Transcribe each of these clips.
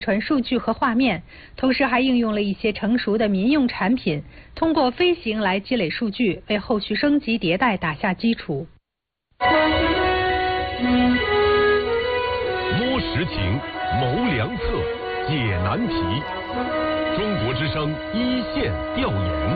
传数据和画面，同时还应用了一些成熟的民用产品，通过飞行来积累数据，为后续升级迭代打下基础。 摸实情，谋良策，解难题。中国之声一线调研。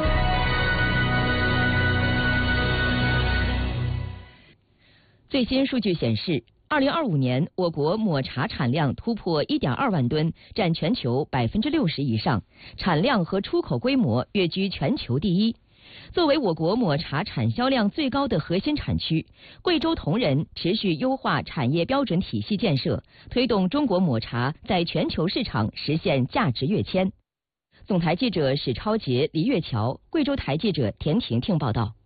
最新数据显示，2025年我国抹茶产量突破1.2万吨，占全球60%以上，产量和出口规模跃居全球第一。作为我国抹茶产销量最高的核心产区，贵州铜仁持续优化产业标准体系建设，推动中国抹茶在全球市场实现价值跃迁。总台记者史超杰、黎月桥，贵州台记者田婷婷报道。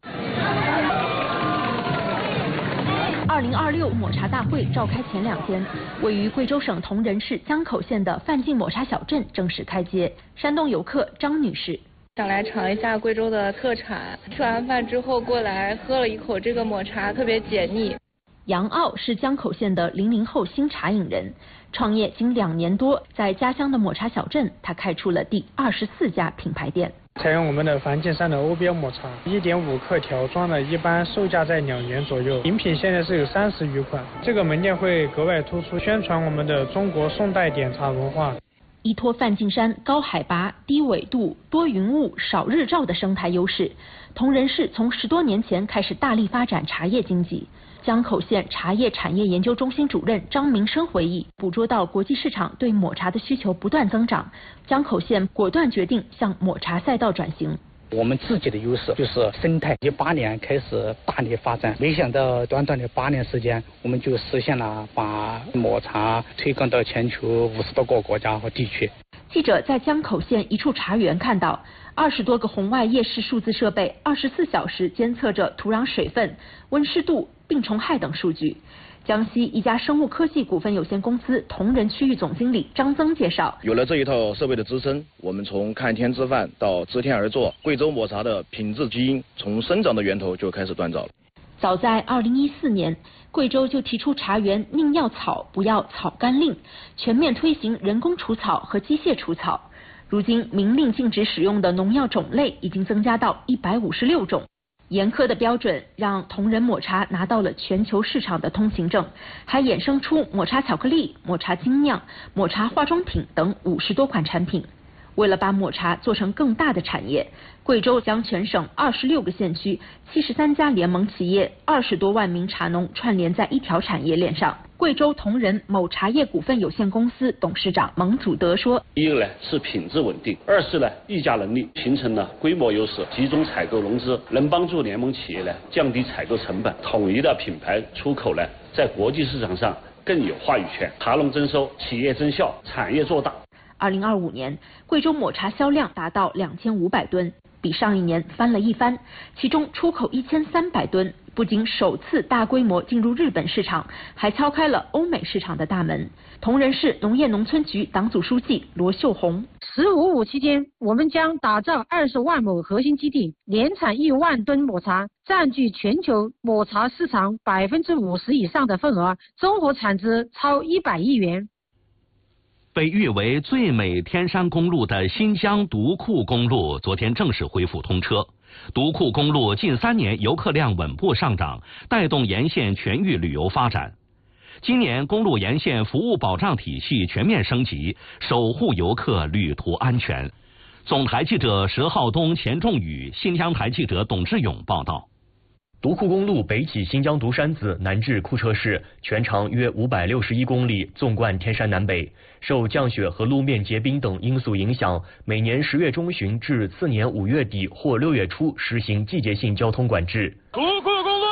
2026抹茶大会召开前2天，位于贵州省铜仁市江口县的范进抹茶小镇正式开街。山东游客张女士。 想来尝一下贵州的特产，吃完饭之后过来喝了一口这个抹茶，特别解腻。 杨傲是江口县的00后新茶饮人，创业仅2年多，在家乡的抹茶小镇，他开出了第24家品牌店。 采用我们的梵净山的欧标抹茶，1.5克条装的，一般售价在2元左右。饮品现在是有30余款。这个门店会格外突出，宣传我们的中国宋代点茶文化。 依托梵净山高海拔、低纬度、多云雾、少日照的生态优势，铜仁市从10多年前开始大力发展茶叶经济。江口县茶叶产业研究中心主任张明生回忆，捕捉到国际市场对抹茶的需求不断增长，江口县果断决定向抹茶赛道转型。 我们自己的优势就是生态，18年开始大力发展，没想到短短的8年时间，我们就实现了把抹茶推广到全球50多个国家和地区。 记者在江口县一处茶园看到，20多个红外夜视数字设备24小时监测着土壤水分、温湿度、病虫害等数据。江西一家生物科技股份有限公司铜仁区域总经理张增介绍， 有了这一套设备的支撑，我们从看天吃饭到知天而作，贵州抹茶的品质基因从生长的源头就开始锻造了。 早在2014年，贵州就提出茶园宁要草不要草甘令，全面推行人工除草和机械除草。如今明令禁止使用的农药种类已经增加到156种。严苛的标准让铜仁抹茶拿到了全球市场的通行证，还衍生出抹茶巧克力、抹茶精酿、抹茶化妆品等50多款产品。为了把抹茶做成更大的产业，贵州将全省26个县区、73家联盟企业、20多万名茶农串联在一条产业链上。贵州铜仁某茶叶股份有限公司董事长蒙祖德说：“ 一个呢是品质稳定，二是呢议价能力，形成了规模优势，集中采购融资，能帮助联盟企业呢降低采购成本，统一的品牌出口呢在国际市场上更有话语权，茶农增收，企业增效，产业做大。 ”2025年，贵州抹茶销量达到2500吨，比上一年翻了一番，其中出口1300吨。不仅首次大规模进入日本市场，还敲开了欧美市场的大门。铜仁市农业农村局党组书记罗秀红 ：“15-5期间，我们将打造20万亩核心基地，年产1万吨抹茶，占据全球抹茶市场50%以上的份额，综合产值超100亿元。” 被誉为最美天山公路的新疆独库公路昨天正式恢复通车。独库公路近3年游客量稳步上涨，带动沿线全域旅游发展。今年公路沿线服务保障体系全面升级，守护游客旅途安全。总台记者佘浩东、钱仲宇，新疆台记者董志勇报道。 独库公路北起新疆独山子，南至库车市，全长约561公里，纵贯天山南北。受降雪和路面结冰等因素影响，每年10月中旬至次年5月底或6月初实行季节性交通管制。 独库公路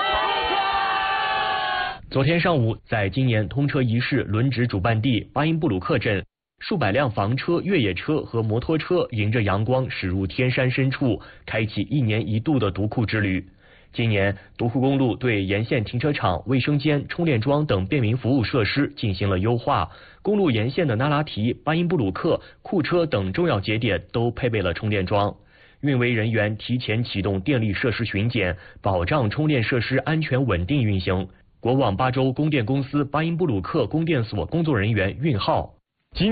昨天上午，在今年通车仪式轮值主办地巴音布鲁克镇，数百辆房车、越野车和摩托车迎着阳光驶入天山深处，开启1年1度的独库之旅。今年，独库公路对沿线停车场、卫生间、充电桩等便民服务设施进行了优化。公路沿线的那拉提、巴音布鲁克、库车等重要节点都配备了充电桩。运维人员提前启动电力设施巡检，保障充电设施安全稳定运行。国网巴州供电公司巴音布鲁克供电所工作人员运浩